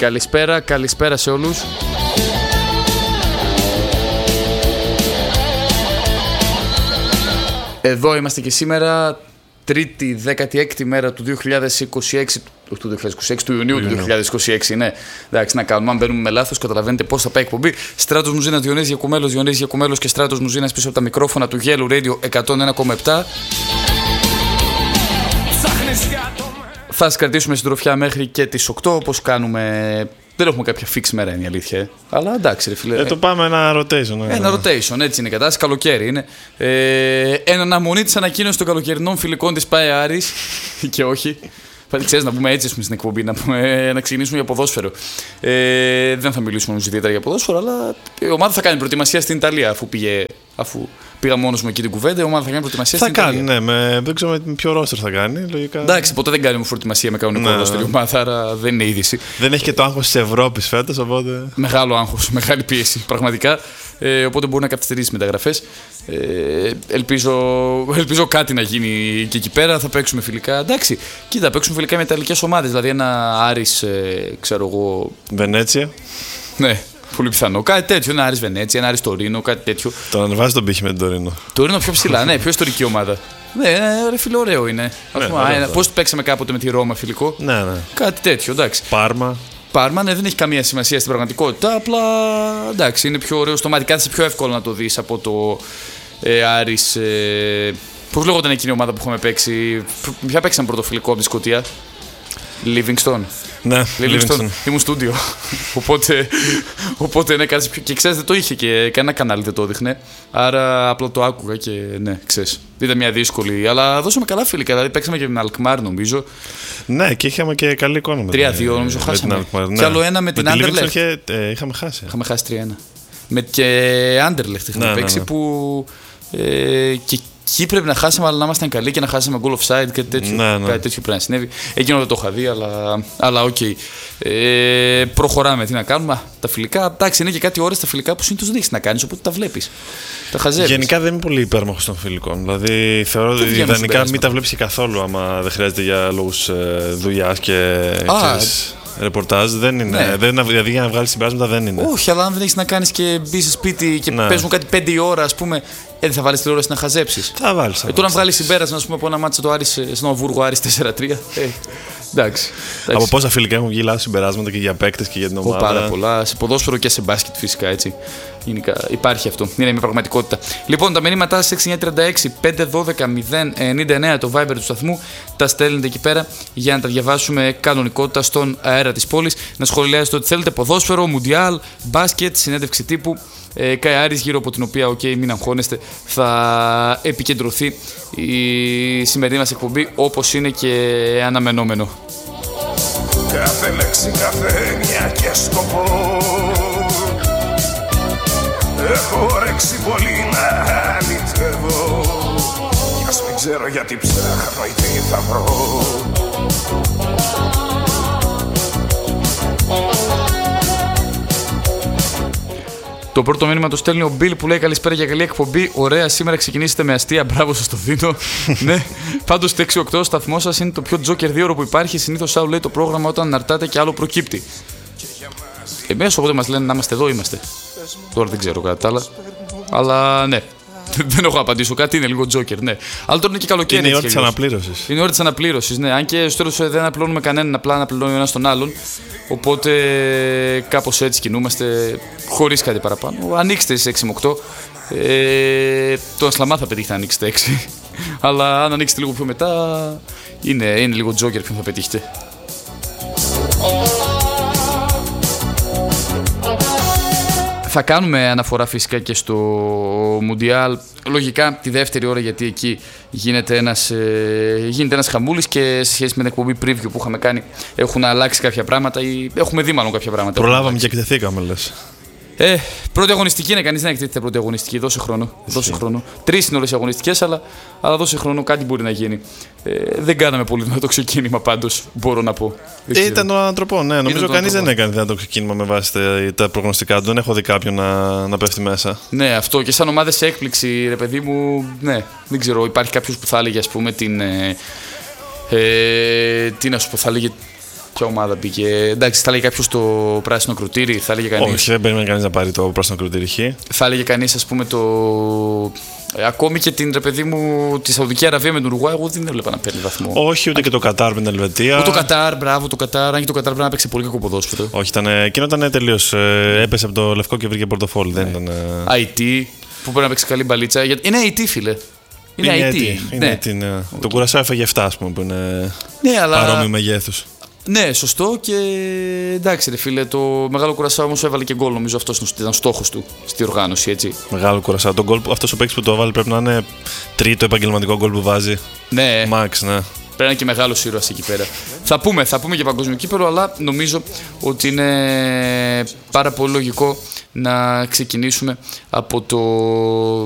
Καλησπέρα σε όλους. Εδώ είμαστε και σήμερα, Τρίτη, 16η μέρα του 2026, του Ιουνίου του 2026, ναι. Εντάξει, να κάνουμε, αν μπαίνουμε με λάθος, καταλαβαίνετε πώς θα πάει η εκπομπή. Στράτος Μουζίνας, Διονύσης Γιακουμέλος και Στράτος Μουζίνας πίσω από τα μικρόφωνα του Yellow Radio 101,7. Θα σας κρατήσουμε συντροφιά μέχρι και τις 8, όπως κάνουμε. Δεν έχουμε κάποια fix μέρα, είναι η αλήθεια. Αλλά εντάξει, ρε φίλε. Το πάμε ένα rotation. Ένα rotation, έτσι είναι η κατάσταση. Καλοκαίρι είναι. Εν αναμονή της ανακοίνωσης των καλοκαιρινών φιλικών της ΠΑΕ Άρης. Και όχι. Ξέρεις, να πούμε έτσι στην εκπομπή, να ξεκινήσουμε για ποδόσφαιρο. Δεν θα μιλήσουμε όμως ιδιαίτερα για ποδόσφαιρο, αλλά η ομάδα θα κάνει προετοιμασία στην Ιταλία, αφού πήγα μόνος μου εκεί την κουβέντα. Η ομάδα θα κάνει προετοιμασία στην Ιταλία. Θα κάνει, ναι. Δεν ξέρω με ποιο ρόστερ θα κάνει. Λογικά. Εντάξει, ποτέ δεν κάνει προετοιμασία με κανονικό ρόστερ η ομάδα, άρα δεν είναι είδηση. Δεν έχει και το άγχος της Ευρώπης φέτος, οπότε. Μεγάλο άγχος, μεγάλη πίεση, πραγματικά. Οπότε μπορεί να καθυστερήσει μεταγραφές. Ελπίζω κάτι να γίνει και εκεί πέρα. Θα παίξουμε φιλικά. Εντάξει, κοίτα, θα παίξουμε φιλικά με ιταλικές ομάδες. Δηλαδή ένα Άρης, ξέρω εγώ. Βενέτσια. Ναι, πολύ πιθανό. Κάτι τέτοιο. Ένα Άρης Βενέτσια, ένα Άρης Τωρίνο, κάτι τέτοιο. Τον ανεβάζει τον πύχη με τον Τωρίνο. Τωρίνο πιο ψηλά, ναι, πιο ιστορική ομάδα. Ναι, ρε φίλε, ωραίο είναι. Πώς παίξαμε κάποτε με τη Ρώμα φιλικό. Ναι. Κάτι τέτοιο, εντάξει. Πάρμα, ναι, δεν έχει καμία σημασία στην πραγματικότητα. Απλά εντάξει, είναι πιο ωραίο στο μάτι. Κάθεσαι πιο εύκολο να το δεις από το Άρης. Πώς λέγονταν εκείνη η ομάδα που έχουμε παίξει. Ποια παίξαμε πρωτοφιλικό από τη Σκωτία. Livingston. Ναι, Livingston. Ήμουν στούντιο. Οπότε ναι, κάτσε πιο. Και ξέρεις, δεν το είχε και κανένα κανάλι δεν το έδειχνε. Άρα απλά το άκουγα και ναι, ξέρεις. Ήταν μια δύσκολη. Αλλά δώσαμε καλά φιλικά. Δηλαδή παίξαμε και με την Αλκμάρ, νομίζω. Ναι, και είχαμε και καλή εικόνα. 3-2 νομίζω χάσαμε. Και άλλο ένα με την Άντερλεχτ. Είχαμε χάσει. Είχαμε χάσει 3-1. Με και Άντερλεχτ είχαμε παίξει που. Και εκεί πρέπει να χάσαμε, αλλά να ήμασταν καλοί και να χάσαμε goal offside και τέτοιο. Κάτι τέτοιο πρέπει να συνέβη. Εκείνο δεν το είχα δει, αλλά οκ. Προχωράμε. Τι να κάνουμε. Τα φιλικά. Εντάξει, είναι και κάτι ώρες τα φιλικά που συνήθως δεν έχεις να κάνεις, οπότε τα βλέπεις. Τα χαζεύεις. Γενικά δεν είμαι πολύ υπέρμαχος των φιλικών. Δηλαδή θεωρώ ότι ιδανικά μην τα βλέπεις και καθόλου άμα δεν χρειάζεται για λόγους δουλειάς και ρεπορτάζ. Δεν είναι. Ναι. Δηλαδή για να βγάλεις συμπεράσματα δεν είναι. Όχι, αλλά αν δεν έχεις να κάνεις και μπει σε σπίτι και παίζουν κάτι 5 ώρα, ας πούμε. Δεν θα βάλεις τηλεόραση να χαζέψεις. Θα βάλεις. Τώρα να βγάλεις συμπέρασμα, ας πούμε, από ένα μάτσο το Άρης στο Βούργο Άρης 4-3. Εντάξει. Από πόσα φιλικά έχουν βγει λάθος συμπεράσματα και για παίκτες και για την ομάδα. Πάρα πολλά. Σε ποδόσφαιρο και σε μπάσκετ φυσικά έτσι. Υπάρχει αυτό. Είναι μια πραγματικότητα. Λοιπόν, τα μηνύματά σας 6936 512 099 το Viber του σταθμού. Τα στέλνετε εκεί πέρα για να τα διαβάσουμε κανονικότητα στον αέρα της πόλης. Να σχολιάζετε ότι θέλετε ποδόσφαιρο, μουντιάλ, μπάσκετ, συνέντευξη τύπου. ΚΑΕ Άρης, γύρω από την οποία, μην αγχώνεστε, θα επικεντρωθεί η σημερινή μας εκπομπή, όπως είναι και αναμενόμενο. Κάθε λέξη, κάθε έννοια και σκοπό έχω όρεξη πολύ να αληθεύω κι ας μην ξέρω γιατί ψάχνω ή τι θα βρω. Το πρώτο μήνυμα το στέλνει ο Μπιλ που λέει καλησπέρα για καλή εκπομπή. Ωραία, σήμερα ξεκινήσετε με αστεία. Μπράβο σας το δίνω. Ναι, πάντως το 6-8 ο σταθμό σας είναι το πιο Joker 2ωρο που υπάρχει. Συνήθως Σάου λέει το πρόγραμμα όταν αναρτάτε και άλλο προκύπτει. Εμείς όποτε μας λένε να είμαστε εδώ, είμαστε. Τώρα δεν ξέρω κάτι άλλο. Αλλά ναι. Δεν έχω να απαντήσω κάτι, είναι λίγο Joker, ναι. Αλλά τώρα είναι και καλοκαίρι. Είναι η ώρα της αναπλήρωσης. Είναι η ώρα της αναπλήρωσης, ναι. Αν και στο τέλος δεν αναπληρώνουμε κανέναν, απλά αναπληρώνουμε ο ένας τον άλλον. Οπότε κάπως έτσι κινούμαστε, χωρίς κάτι παραπάνω. Ανοίξτε στις 6 με 8. Το Ασλαμά θα πετύχετε να ανοίξετε 6. Αλλά αν ανοίξετε λίγο πιο μετά, είναι λίγο Joker ποιον θα πετύχετε. Θα κάνουμε αναφορά φυσικά και στο Μουντιάλ, λογικά τη δεύτερη ώρα, γιατί εκεί γίνεται ένας χαμούλης και σε σχέση με την εκπομπή preview που είχαμε κάνει έχουν αλλάξει κάποια πράγματα ή έχουμε δει μάλλον κάποια πράγματα. Προλάβαμε και εκτεθήκαμε, λες. Πρώτη αγωνιστική είναι, κανείς δεν εκτίθεται πρώτη αγωνιστική. Δώσε χρόνο. 3 είναι όλες οι αγωνιστικές, αλλά δώσε χρόνο, κάτι μπορεί να γίνει. Δεν κάναμε πολύ δυνατό ξεκίνημα πάντως, μπορώ να πω. Ήταν τον ανθρωπό, ναι. Νομίζω κανείς δεν έκανε δυνατό ξεκίνημα με βάση τα προγνωστικά του. Δεν έχω δει κάποιον να πέφτει μέσα. Ναι, αυτό και σαν ομάδες σε έκπληξη, ρε παιδί μου, ναι. Δεν ξέρω, υπάρχει κάποιος που θα έλεγε, ας πούμε, τι να σου πω, θα έλεγε Ποια ομάδα μπήκε? Εντάξει, θα έλεγε κάποιο το πράσινο κρουτήρι, θα έλεγε κανείς. Όχι, δεν περίμενε κανείς να πάρει το πράσινο κρουτήρι Χ. Θα έλεγε κανείς, ας πούμε, ακόμη και την, ρε παιδί μου, τη Σαουδική Αραβία με τον Ουρουγουάη, εγώ δεν έβλεπα να παίρνει βαθμό. Όχι, ούτε και το Κατάρ με την Ελβετία. Ούτε το Κατάρ, μπράβο, το Κατάρ. Αν και το Κατάρ πρέπει να παίξει πολύ κακό ποδόσφαιρο. Όχι, εκείνο ήταν τελείως. Έπεσε από το λευκό και βρήκε πορτοφόλι. Δεν ήταν. IT, που πρέπει να παίξει καλή μπαλίτσα. Είναι IT, φίλε. Είναι IT. Ναι. Το Κουρασάο έφαγε 7, ας πούμε, που είναι αλλά... παρόμοιο μεγέθους. Ναι, σωστό και εντάξει, ρε φίλε. Το μεγάλο Κουρασάο όμως έβαλε και γκολ. Νομίζω αυτός ήταν στόχος του στη οργάνωση, έτσι. Μεγάλο Κουρασάο. Αυτός ο παίκτης που το έβαλε πρέπει να είναι τρίτο επαγγελματικό γκολ που βάζει. Ναι. Max, ναι. Πρέπει να είναι και μεγάλος ήρωας εκεί πέρα. Θα πούμε και παγκόσμιο κύπελλο, αλλά νομίζω ότι είναι πάρα πολύ λογικό να ξεκινήσουμε από το